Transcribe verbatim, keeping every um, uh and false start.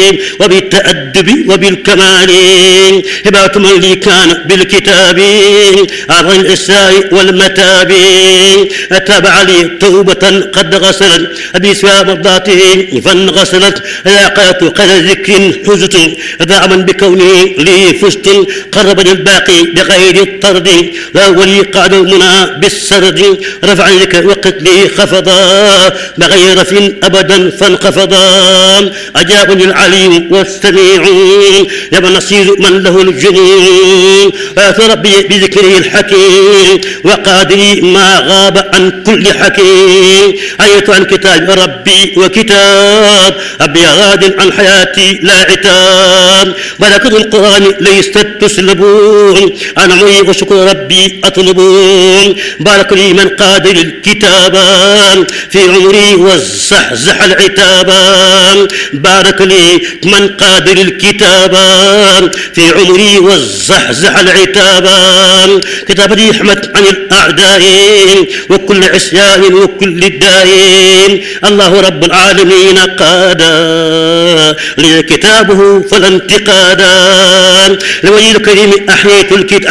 وبالتأدب وبالكمال هبات من لي كان بالكتاب عن الإساء والمتاب أتابع لي توبة قد غسلت بسوى مرضاته فانغسلت لاقات قد ذكر حزت دعما بكوني لي فزت قربني الباقي بغير الطرد لا ولي قعد المنى بالسرد رفع لك وقت لي خفضا بغير رف أبدا فانخفضا أجابني العليم والسميع يا من نصير من له الجنين وآت ربي بذكره الحكيم وقادري ما غاب عن كل حكيم آية عن كتاب ربي وكتاب أبي غاد عن حياتي لا عتاب بركة القرآن ليست تسلبون أنا معي وشكر ربي أطلبون بارك لي من قادر الكتابان في عمري والزحزح العتابان بارك لي من قادر الكتابان في عمري والزحزح العتابان كتاب لي حمت عن الأعداء وكل عصيان وكل الدائم الله رب العالمين قادا لي كتابه فلا انتقادا لولي الكريم أحييت الكتاب